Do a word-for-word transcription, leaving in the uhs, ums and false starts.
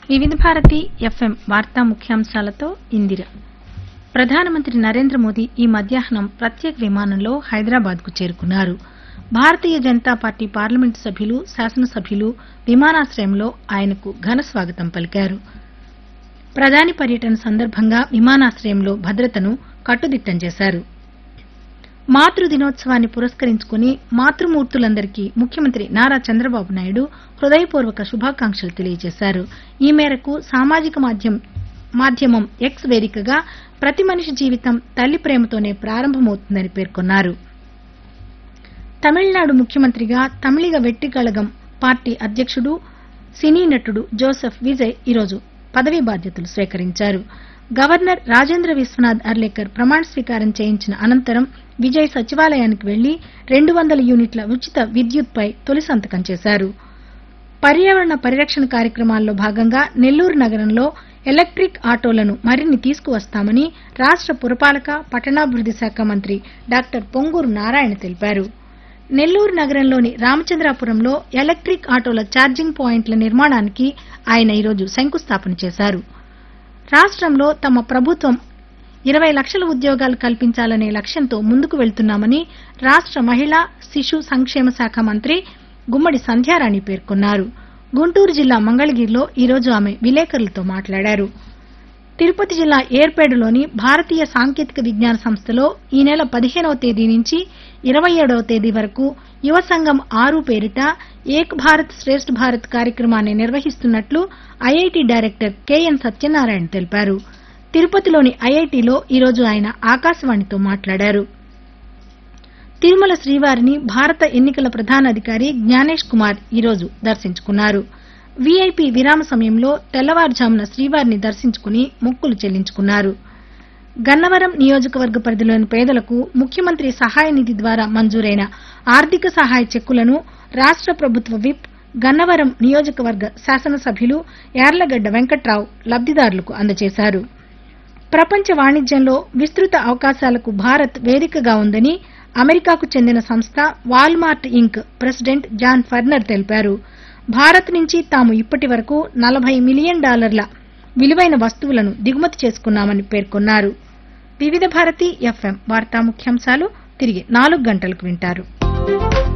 వివిధ భారతి ఎఫ్ఎం వార్తా ముఖ్యాంశాలతో ఇందిర. ప్రధానమంత్రి నరేంద్ర మోదీ ఈ మధ్యాహ్నం ప్రత్యేక విమానంలో హైదరాబాద్ కు చేరుకున్నారు. భారతీయ జనతా పార్టీ పార్లమెంటు సభ్యులు, శాసనసభ్యులు విమానాశ్రయంలో ఆయనకు ఘన స్వాగతం పలికారు. ప్రధాని పర్యటన సందర్భంగా విమానాశ్రయంలో భద్రతను కట్టుదిట్టం చేశారు. మాతృ దినోత్సవాన్ని పురస్కరించుకుని మాతృమూర్తులందరికీ ముఖ్యమంత్రి నారా చంద్రబాబు నాయుడు హృదయపూర్వక శుభాకాంక్షలు తెలియజేశారు. ఈ మేరకు సామాజిక మాధ్యమం ఎక్స్ వేదికగా ప్రతి మనిషి జీవితం తల్లి ప్రేమతోనే ప్రారంభమవుతుందని పేర్కొన్నారు. తమిళనాడు ముఖ్యమంత్రిగా తమిళిగ వెట్టికళగం పార్టీ అధ్యక్షుడు, సినీ నటుడు జోసెఫ్ విజయ్ ఈరోజు పదవీ బాధ్యతలు స్వీకరించారు. గవర్నర్ రాజేంద్ర విశ్వనాథ్ అర్లేకర్ ప్రమాణ స్వీకారం చేయించిన అనంతరం విజయ్ సచివాలయానికి వెళ్లి రెండు వందల యూనిట్ల ఉచిత విద్యుత్పై తొలి సంతకం చేశారు. పర్యావరణ పరిరక్షణ కార్యక్రమాల్లో భాగంగా నెల్లూరు నగరంలో ఎలక్టిక్ ఆటోలను మరిన్ని తీసుకువస్తామని రాష్ట పురపాలక, పట్టణాభివృద్ది శాఖ మంత్రి డాక్టర్ పొంగూరు నారాయణ తెలిపారు. నెల్లూరు నగరంలోని రామచంద్రాపురంలో ఎలక్టిక్ ఆటోల ఛార్జింగ్ పాయింట్ల నిర్మాణానికి ఆయన ఈరోజు శంకుస్థాపన చేశారు. రాష్టంలో తమ ప్రభుత్వం ఇరవై లక్షల ఉద్యోగాలు కల్పించాలనే లక్ష్యంతో ముందుకు వెళ్తున్నామని రాష్ట మహిళా, శిశు సంక్షేమ శాఖ మంత్రి గుమ్మడి సంధ్యారాణి పేర్కొన్నారు. గుంటూరు జిల్లా మంగళగిరిలో ఈరోజు ఆమె విలేకరులతో మాట్లాడారు. తిరుపతి జిల్లా ఏర్పేడులోని భారతీయ సాంకేతిక విజ్ఞాన సంస్థలో ఈ నెల పదిహేనవ తేదీ నుంచి ఇరవై ఏడవ తేదీ వరకు యువ సంఘం ఆరు పేరిట ఏక్ భారత్ శ్రేష్ఠ భారత్ కార్యక్రమాన్ని నిర్వహిస్తున్నట్లు ఐఐటి డైరెక్టర్ కెఎన్ సత్యనారాయణ తెలిపారు. తిరుపతిలోని ఐఐటిలో ఈరోజు ఆయన ఆకాశవాణితో మాట్లాడారు. తిరుమల శ్రీవారిని భారత ఎన్నికల ప్రధానాధికారి జ్ఞానేష్ కుమార్ ఈరోజు దర్శించుకున్నారు. వీఐపీ విరామ సమయంలో తెల్లవారుజామున శ్రీవారిని దర్శించుకుని మొక్కులు చెల్లించుకున్నారు. గన్నవరం నియోజకవర్గ పరిధిలోని పేదలకు ముఖ్యమంత్రి సహాయ నిధి ద్వారా మంజూరైన ఆర్థిక సహాయ చెక్కులను రాష్ట ప్రభుత్వ విప్, గన్నవరం నియోజకవర్గ శాసనసభ్యులు యార్లగడ్డ వెంకట్రావు లబ్దిదారులకు అందజేశారు. ప్రపంచ వాణిజ్యంలో విస్తృత అవకాశాలకు భారత్ వేదికగా ఉందని అమెరికాకు చెందిన సంస్థ వాల్మార్ట్ ఇంక్ ప్రెసిడెంట్ జాన్ ఫర్నర్ తెలిపారు. భారత్ నుంచి తాము ఇప్పటి వరకు నలభై మిలియన్ డాలర్ల విలువైన వస్తువులను దిగుమతి చేసుకున్నామని పేర్కొన్నారు. వివిధ భారతి ఎఫ్ఎం వార్తా ముఖ్యాంశాలు తిరిగి నాలుగు గంటలకు వింటారు.